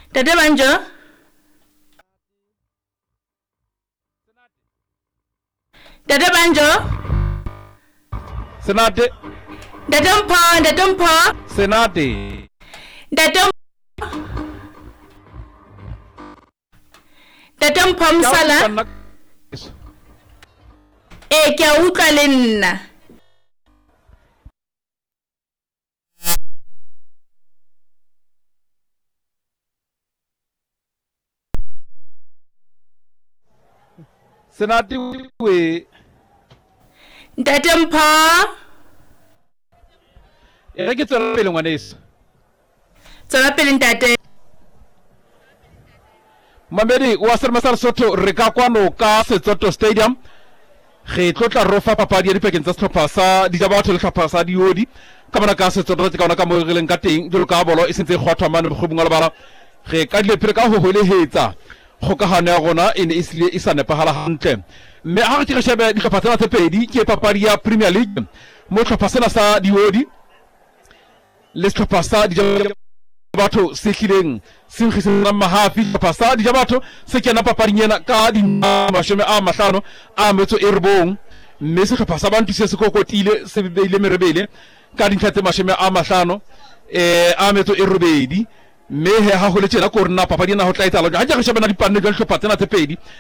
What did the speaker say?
Tate Banjo. Tate Banjo. Senate. Datumpo. Senate. Datumpo msala. Ke a utlwa le nna. Senate we. Datumpo. E ke tswela pele ngwaneso. Tswela pele ntate. Mamedi wa Sermasar Soto re ka kwano ka Setsoto Stadium ge tlotla rofa papadi ya dipekeng tsa setlhopha sa Dijabatho le setlhopha sa Diodi ka bona ka Setsoto re ka mo releng ka teng jalo ka bolo e sentse go thwa mane go bungwa le bala ge ka dile pele ka ho hwelehetsa kgokagano ya rona e ne e sa nepagala hantle mme ha re tire shebe ditlhopha tsena tse pedi ke papadi ya Premier League mo setlhopha sena sa Diodi le setlhopha sa Dijabatho se tlileng senggisena mahafi pasa Dijabatho se kena papading ena ka dinamashome a mahlano a metso e rebong mme se tlhopha sa bantu se se kokotile se beile merebele ka dintlha tse mashome a mahlano a metso e robedi mme he ha ho le tjena ko rena papadi ena ho tla etsahala ha ke re shebana dipanne jwa hlopha tsena tse pedi